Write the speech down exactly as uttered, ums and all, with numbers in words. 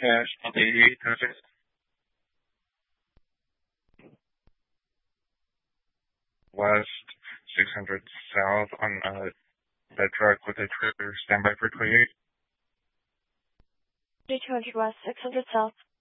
Cash on eighty-eight Thursday. West six hundred South on uh, that truck with a trailer. Standby for twenty-eight. two hundred West, six hundred South.